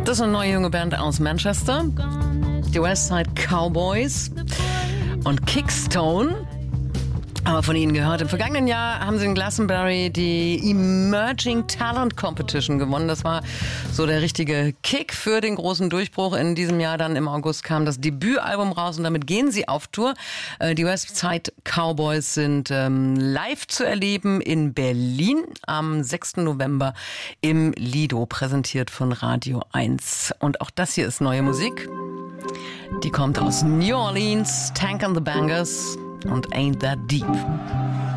Das ist eine neue junge Band aus Manchester, die Westside Cowboys und Kickstone. Aber von ihnen gehört. Im vergangenen Jahr haben sie in Glastonbury die Emerging Talent Competition gewonnen. Das war so der richtige Kick für den großen Durchbruch. In diesem Jahr dann im August kam das Debütalbum raus und damit gehen sie auf Tour. Die Westside Cowboys sind live zu erleben in Berlin am 6. November im Lido, präsentiert von Radio 1. Und auch das hier ist neue Musik. Die kommt aus New Orleans, Tank and the Bangers und Ain't That Deep.